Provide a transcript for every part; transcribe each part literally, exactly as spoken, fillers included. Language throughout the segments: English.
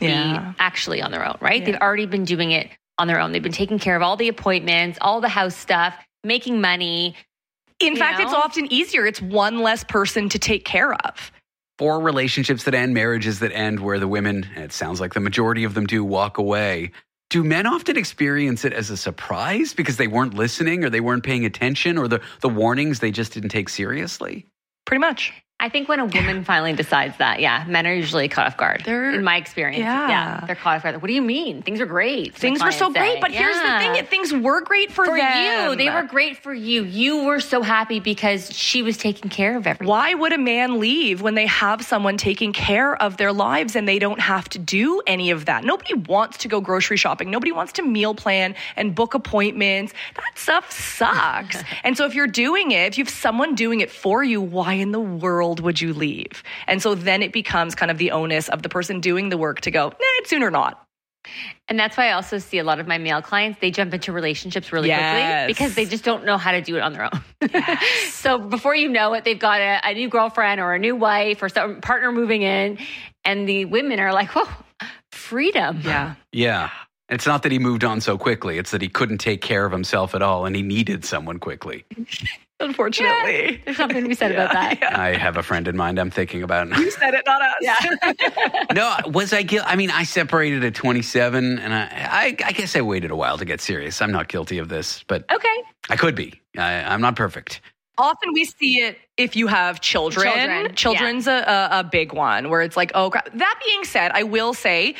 be Yeah. actually on their own, right? Yeah. They've already been doing it on their own. They've been taking care of all the appointments, all the house stuff, making money. In You fact, know? it's often easier. It's one less person to take care of. For relationships that end, marriages that end, where the women, and it sounds like the majority of them do, walk away, do men often experience it as a surprise because they weren't listening or they weren't paying attention, or the, the warnings they just didn't take seriously? Pretty much. I think when a woman finally decides that, yeah, men are usually caught off guard. They're- in my experience, yeah. they're caught off guard. What do you mean? Things are great. Things my were so clients great, say. but here's the Yeah. thing. Things were great for, For them. you, they were great for you. You were so happy because she was taking care of everything. Why would a man leave when they have someone taking care of their lives and they don't have to do any of that? Nobody wants to go grocery shopping. Nobody wants to meal plan and book appointments. That stuff sucks. And so if you're doing it, if you have someone doing it for you, why in the world would you leave? And so then it becomes kind of the onus of the person doing the work to go, nah, it's soon or not. And that's why I also see a lot of my male clients, they jump into relationships really Yes. quickly because they just don't know how to do it on their own. Yes. So before you know it, they've got a, a new girlfriend or a new wife or some partner moving in, and the women are like, whoa, freedom. Yeah. Yeah. It's not that he moved on so quickly. It's that he couldn't take care of himself at all and he needed someone quickly. Unfortunately. There's something to be said about that. Yeah. I have a friend in mind I'm thinking about. You said it, not us. Yeah. No, was I guilty? I mean, I separated at twenty-seven, and I, I, I guess I waited a while to get serious. I'm not guilty of this, but Okay. I could be. I, I'm not perfect. Often we see it if you have children. Children, Children's a, a, a big one where it's like, oh, crap. That being said, I will say,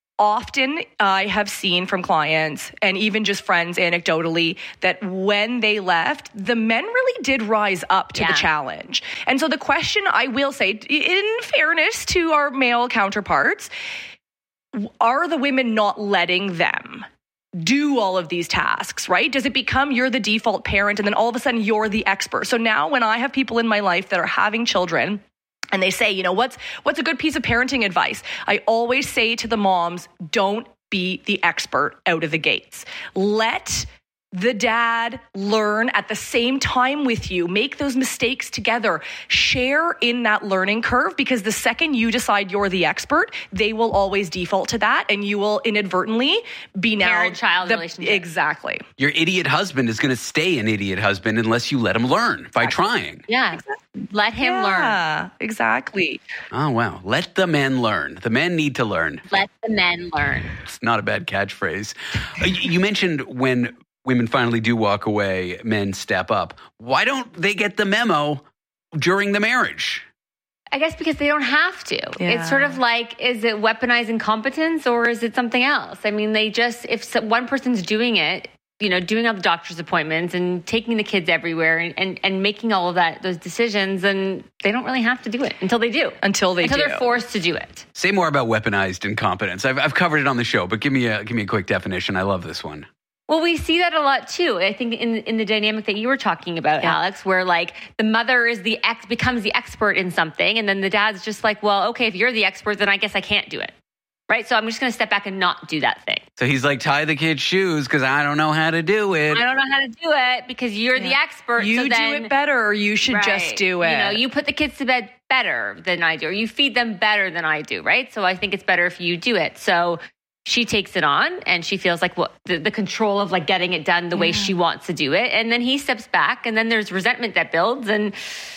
often I have seen from clients and even just friends anecdotally that when they left, the men really did rise up to Yeah. the challenge. And so the question I will say, in fairness to our male counterparts, are the women not letting them do all of these tasks, right? Does it become you're the default parent and then all of a sudden you're the expert? So now when I have people in my life that are having children, and they say, you know, what's what's a good piece of parenting advice? I always say to the moms, don't be the expert out of the gates. Let the dad learn at the same time with you. Make those mistakes together. Share in that learning curve, because the second you decide you're the expert, they will always default to that, and you will inadvertently be now Parent-child the- relationship. Exactly. Your idiot husband is going to stay an idiot husband unless you let him learn by trying. Yeah. Let him learn. Yeah, exactly. Oh, wow. Let the men learn. The men need to learn. Let the men learn. It's not a bad catchphrase. Uh, you you mentioned when women finally do walk away, men step up. Why don't they get the memo during the marriage? I guess because they don't have to. Yeah. It's sort of like, is it weaponized incompetence or is it something else? I mean, they just, if so, one person's doing it, you know, doing all the doctor's appointments and taking the kids everywhere and, and, and making all of that, those decisions, and they don't really have to do it until they do. Until they until do. they're forced to do it. Say more about weaponized incompetence. I've, I've covered it on the show, but give me a give me a quick definition. I love this one. Well, we see that a lot too. I think in in the dynamic that you were talking about, Yeah. Alex, where like the mother is the ex becomes the expert in something, and then the dad's just like, well, okay, if you're the expert, then I guess I can't do it, right? So I'm just going to step back and not do that thing. So he's like, tie the kid's shoes because I don't know how to do it. I don't know how to do it because you're the expert. You so do then, it better, or you should Right. just do it. You know, you put the kids to bed better than I do, or you feed them better than I do, right? So I think it's better if you do it. So she takes it on and she feels like well, the, the control of like getting it done the way she wants to do it. And then he steps back and then there's resentment that builds. And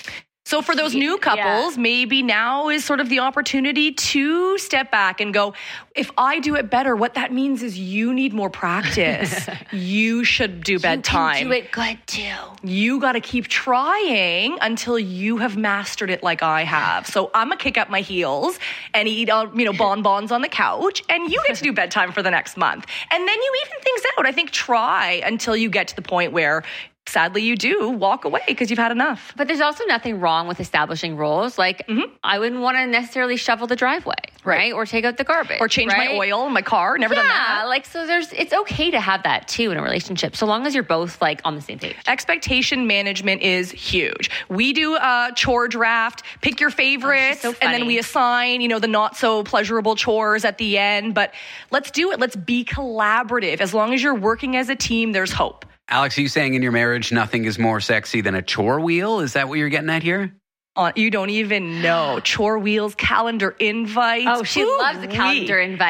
So for those new couples, Yeah. maybe now is sort of the opportunity to step back and go, if I do it better, what that means is you need more practice. You should do bedtime. you can do it good too. You got to keep trying until you have mastered it like I have. So I'm going to kick up my heels and eat, uh, you know, bonbons on the couch, and you get to do bedtime for the next month. And then you even things out. I think try until you get to the point where sadly you do walk away because you've had enough. But there's also nothing wrong with establishing roles. Like I wouldn't want to necessarily shovel the driveway, right? Right. Or take out the garbage. Or change right? my oil in my car. Never done Yeah, that. like so there's it's okay to have that too in a relationship, so long as you're both like on the same page. Expectation management is huge. We do a chore draft, pick your favorites, so and then funny. we assign, you know, the not so pleasurable chores at the end. But let's do it. Let's be collaborative. As long as you're working as a team, there's hope. Alex, are you saying in your marriage nothing is more sexy than a chore wheel? Is that what you're getting at here? Uh, you don't even know. Chore wheels, calendar invites. Oh, she loves the Ooh-wee. calendar invite.